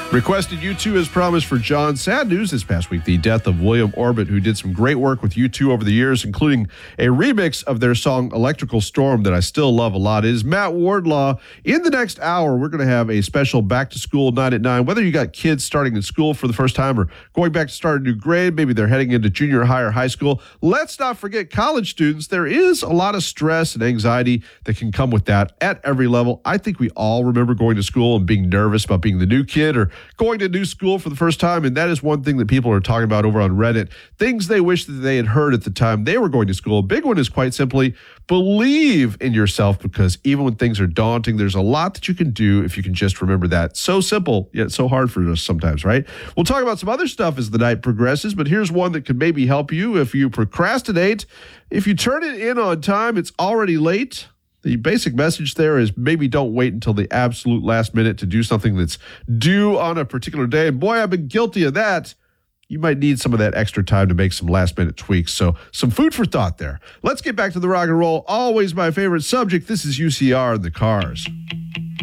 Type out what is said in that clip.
Requested U2 as promised for John. Sad news this past week, the death of William Orbit, who did some great work with U2 over the years, including a remix of their song Electrical Storm that I still love a lot. It is Matt Wardlaw. In the next hour, we're going to have a special back to school 9 at 9. Whether you got kids starting in school for the first time or going back to start a new grade, maybe they're heading into junior high or high school. Let's not forget college students. There is a lot of stress and anxiety that can come with that at every level. I think we all remember going to school and being nervous about being the new kid or going to a new school for the first time, and that is one thing that people are talking about over on Reddit. Things they wish that they had heard at the time they were going to school. A big one is quite simply believe in yourself, because even when things are daunting, there's a lot that you can do if you can just remember that. So simple, yet so hard for us sometimes, right? We'll talk about some other stuff as the night progresses, but here's one that could maybe help you if you procrastinate. If you turn it in on time, it's already late. The basic message there is maybe don't wait until the absolute last minute to do something that's due on a particular day. And boy, I've been guilty of that. You might need some of that extra time to make some last-minute tweaks. So some food for thought there. Let's get back to the rock and roll. Always my favorite subject. This is UCR and the Cars.